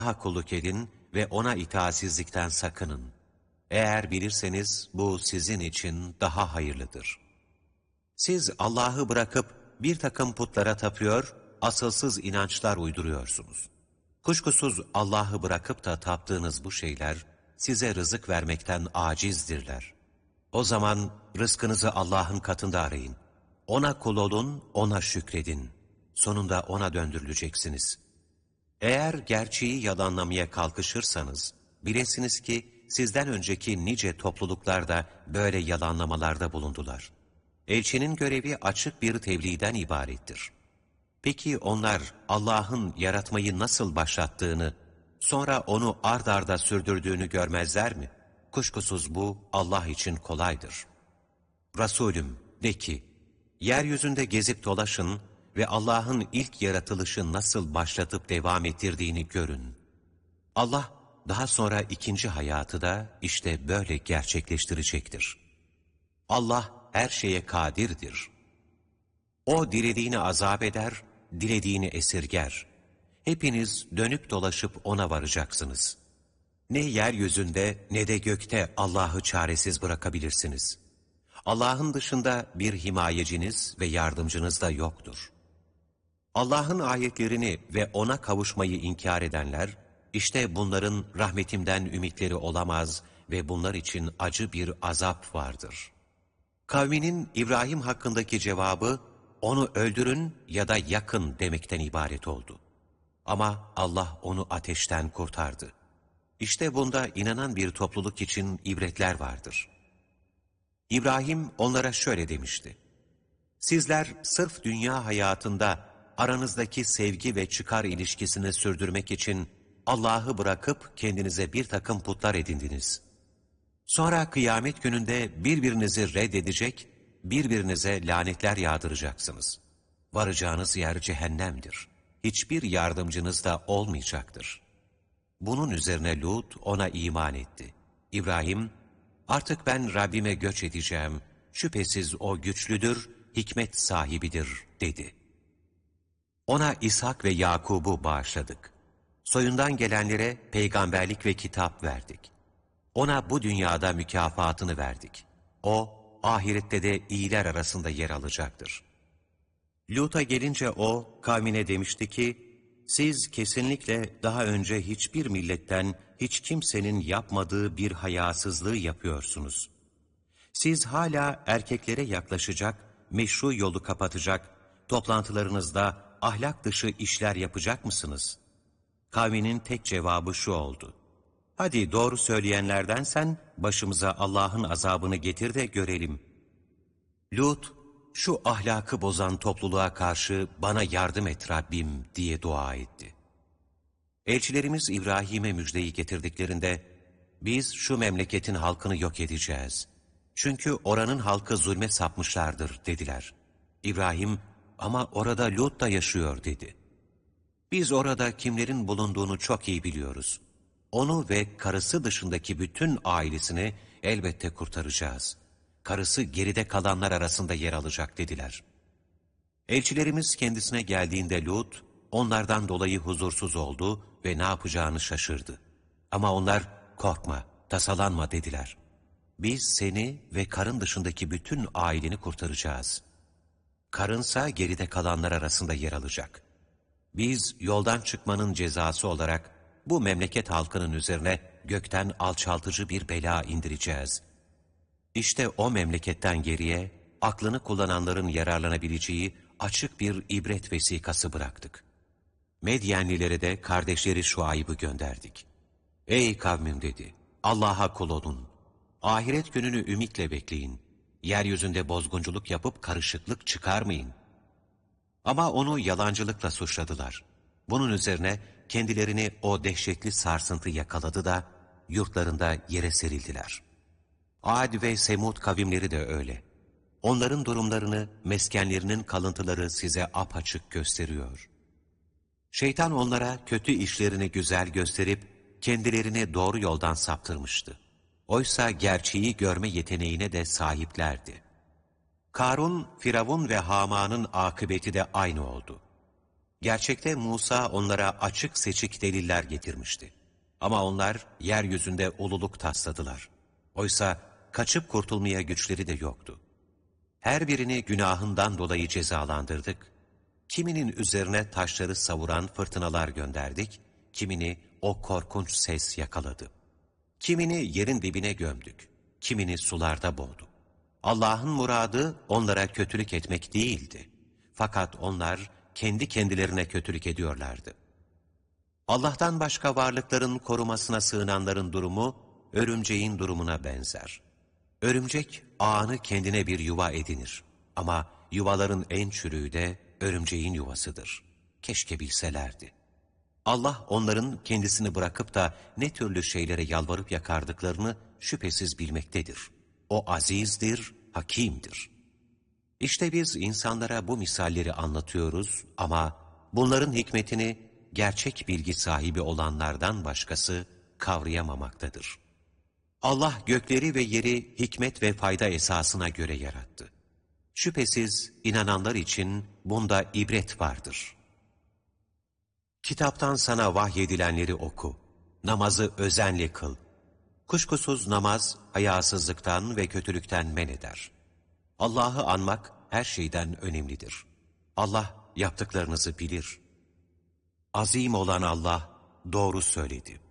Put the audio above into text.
Allah'a kulluk edin ve ona itaatsizlikten sakının. Eğer bilirseniz bu sizin için daha hayırlıdır. Siz Allah'ı bırakıp bir takım putlara tapıyor, asılsız inançlar uyduruyorsunuz. Kuşkusuz Allah'ı bırakıp da taptığınız bu şeyler size rızık vermekten acizdirler. O zaman rızkınızı Allah'ın katında arayın. Ona kul olun, ona şükredin. Sonunda ona döndürüleceksiniz. Eğer gerçeği yalanlamaya kalkışırsanız, bilesiniz ki sizden önceki nice topluluklar da böyle yalanlamalarda bulundular. Elçinin görevi açık bir tebliğden ibarettir. Peki onlar Allah'ın yaratmayı nasıl başlattığını, sonra onu ard arda sürdürdüğünü görmezler mi? Kuşkusuz bu Allah için kolaydır. Resulüm de ki, yeryüzünde gezip dolaşın ve Allah'ın ilk yaratılışı nasıl başlatıp devam ettirdiğini görün. Allah daha sonra ikinci hayatı da işte böyle gerçekleştirecektir. Allah her şeye kadirdir. O dilediğini azap eder, dilediğini esirger. Hepiniz dönüp dolaşıp ona varacaksınız. Ne yeryüzünde ne de gökte Allah'ı çaresiz bırakabilirsiniz. Allah'ın dışında bir himayeciniz ve yardımcınız da yoktur. Allah'ın ayetlerini ve ona kavuşmayı inkar edenler, işte bunların rahmetimden ümitleri olamaz ve bunlar için acı bir azap vardır. Kavminin İbrahim hakkındaki cevabı, onu öldürün ya da yakın demekten ibaret oldu. Ama Allah onu ateşten kurtardı. İşte bunda inanan bir topluluk için ibretler vardır. İbrahim onlara şöyle demişti: Sizler sırf dünya hayatında aranızdaki sevgi ve çıkar ilişkisini sürdürmek için Allah'ı bırakıp kendinize bir takım putlar edindiniz. Sonra kıyamet gününde birbirinizi reddedecek, birbirinize lanetler yağdıracaksınız. Varacağınız yer cehennemdir. Hiçbir yardımcınız da olmayacaktır. Bunun üzerine Lut ona iman etti. İbrahim, artık ben Rabbime göç edeceğim, şüphesiz o güçlüdür, hikmet sahibidir dedi. Ona İshak ve Yakub'u bağışladık. Soyundan gelenlere peygamberlik ve kitap verdik. Ona bu dünyada mükafatını verdik. O, ahirette de iyiler arasında yer alacaktır. Lut'a gelince o, kavmine demişti ki, siz kesinlikle daha önce hiçbir milletten hiç kimsenin yapmadığı bir hayasızlığı yapıyorsunuz. Siz hala erkeklere yaklaşacak, meşru yolu kapatacak, toplantılarınızda ahlak dışı işler yapacak mısınız? Kavminin tek cevabı şu oldu: hadi doğru söyleyenlerdensen başımıza Allah'ın azabını getir de görelim. Lut, şu ahlakı bozan topluluğa karşı bana yardım et Rabbim diye dua etti. Elçilerimiz İbrahim'e müjdeyi getirdiklerinde, biz şu memleketin halkını yok edeceğiz. Çünkü oranın halkı zulme sapmışlardır dediler. İbrahim, ama orada Lut da yaşıyor dedi. Biz orada kimlerin bulunduğunu çok iyi biliyoruz. Onu ve karısı dışındaki bütün ailesini elbette kurtaracağız. Karısı geride kalanlar arasında yer alacak dediler. Elçilerimiz kendisine geldiğinde Lut, onlardan dolayı huzursuz oldu ve ne yapacağını şaşırdı. Ama onlar, korkma, tasalanma dediler. Biz seni ve karın dışındaki bütün aileni kurtaracağız. Karınsa geride kalanlar arasında yer alacak. Biz yoldan çıkmanın cezası olarak bu memleket halkının üzerine gökten alçaltıcı bir bela indireceğiz. İşte o memleketten geriye aklını kullananların yararlanabileceği açık bir ibret vesikası bıraktık. Medyenlilere de kardeşleri Şuayb'ı gönderdik. Ey kavmim dedi, Allah'a kul olun. Ahiret gününü ümitle bekleyin. Yeryüzünde bozgunculuk yapıp karışıklık çıkarmayın. Ama onu yalancılıkla suçladılar. Bunun üzerine kendilerini o dehşetli sarsıntı yakaladı da yurtlarında yere serildiler. Ad ve Semud kavimleri de öyle. Onların durumlarını, meskenlerinin kalıntıları size apaçık gösteriyor. Şeytan onlara kötü işlerini güzel gösterip kendilerini doğru yoldan saptırmıştı. Oysa gerçeği görme yeteneğine de sahiplerdi. Karun, Firavun ve Haman'ın akıbeti de aynı oldu. Gerçekte Musa onlara açık seçik deliller getirmişti. Ama onlar yeryüzünde ululuk tasladılar. Oysa kaçıp kurtulmaya güçleri de yoktu. Her birini günahından dolayı cezalandırdık. Kiminin üzerine taşları savuran fırtınalar gönderdik, kimini o korkunç ses yakaladı. Kimini yerin dibine gömdük, kimini sularda boğdu. Allah'ın muradı onlara kötülük etmek değildi. Fakat onlar kendi kendilerine kötülük ediyorlardı. Allah'tan başka varlıkların korumasına sığınanların durumu, örümceğin durumuna benzer. Örümcek ağını kendine bir yuva edinir. Ama yuvaların en çürüğü de örümceğin yuvasıdır. Keşke bilselerdi. Allah onların kendisini bırakıp da ne türlü şeylere yalvarıp yakardıklarını şüphesiz bilmektedir. O azizdir, hakimdir. İşte biz insanlara bu misalleri anlatıyoruz ama bunların hikmetini gerçek bilgi sahibi olanlardan başkası kavrayamamaktadır. Allah gökleri ve yeri hikmet ve fayda esasına göre yarattı. Şüphesiz inananlar için bunda ibret vardır. Kitaptan sana vahyedilenleri oku, namazı özenle kıl. Kuşkusuz namaz hayasızlıktan ve kötülükten men eder. Allah'ı anmak her şeyden önemlidir. Allah yaptıklarınızı bilir. Azim olan Allah doğru söyledi.